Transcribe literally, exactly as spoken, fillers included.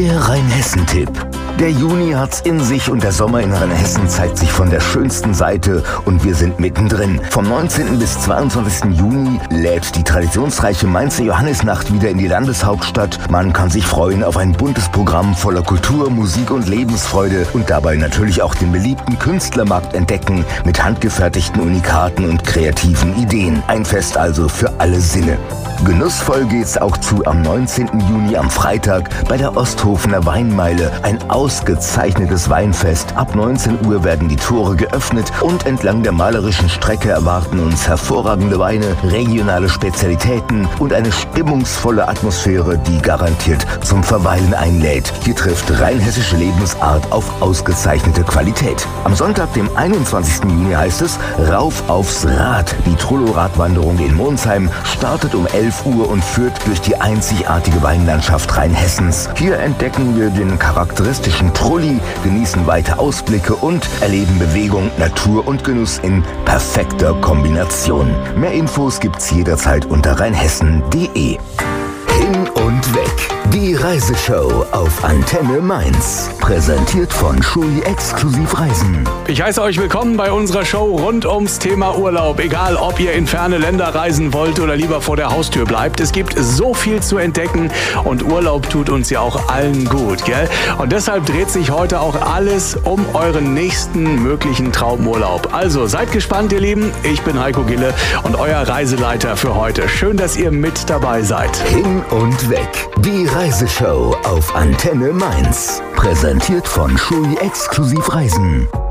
Der Rheinhessen-Tipp. Der Juni hat's in sich und der Sommer in Rheinhessen zeigt sich von der schönsten Seite und wir sind mittendrin. Vom neunzehnten bis zweiundzwanzigsten Juni lädt die traditionsreiche Mainzer Johannisnacht wieder in die Landeshauptstadt. Man kann sich freuen auf ein buntes Programm voller Kultur, Musik und Lebensfreude und dabei natürlich auch den beliebten Künstlermarkt entdecken mit handgefertigten Unikaten und kreativen Ideen. Ein Fest also für alle Sinne. Genussvoll geht's auch zu am neunzehnten Juni am Freitag bei der Osthofener Weinmeile. Ein ausgezeichnetes Weinfest. Ab neunzehn Uhr werden die Tore geöffnet und entlang der malerischen Strecke erwarten uns hervorragende Weine, regionale Spezialitäten und eine stimmungsvolle Atmosphäre, die garantiert zum Verweilen einlädt. Hier trifft rheinhessische Lebensart auf ausgezeichnete Qualität. Am Sonntag, dem einundzwanzigsten Juni heißt es Rauf aufs Rad. Die Trullo-Radwanderung in Monsheim startet um elf Uhr und führt durch die einzigartige Weinlandschaft Rheinhessens. Hier entdecken wir den charakteristischen Trulli, genießen weite Ausblicke und erleben Bewegung, Natur und Genuss in perfekter Kombination. Mehr Infos gibt's jederzeit unter rheinhessen punkt de. Hin und weg. Die Reiseshow auf Antenne Mainz. Präsentiert von Schui Exklusiv Reisen. Ich heiße euch willkommen bei unserer Show rund ums Thema Urlaub. Egal, ob ihr in ferne Länder reisen wollt oder lieber vor der Haustür bleibt. Es gibt so viel zu entdecken und Urlaub tut uns ja auch allen gut, gell? Und deshalb dreht sich heute auch alles um euren nächsten möglichen Traumurlaub. Also seid gespannt, ihr Lieben. Ich bin Heiko Gille und euer Reiseleiter für heute. Schön, dass ihr mit dabei seid. Hin und weg. Die Reiseshow auf Antenne Mainz. Präsentiert von Schui Exklusiv Reisen.